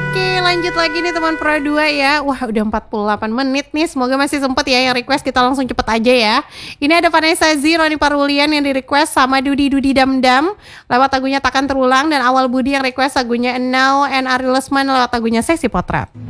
Oke, lanjut lagi nih teman Pro 2 ya. Wah, udah 48 menit nih. Semoga masih sempet ya yang request, kita langsung cepet aja ya. Ini ada Vanessa Z, Roni Parulian yang di request sama Dudi Dudi Dam Dam lewat lagunya Takkan Terulang, dan Awal Budi yang request lagunya Now and Ari Lesman lewat lagunya Seksi Potret.